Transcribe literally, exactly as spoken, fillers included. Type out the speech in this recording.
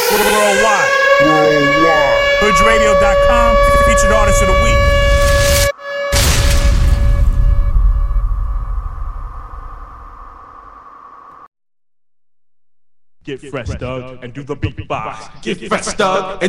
Worldwide. Worldwide. Hood Radio dot com, featured artist of the week. Get fresh, Doug, and do the beatbox. Get fresh, Doug, and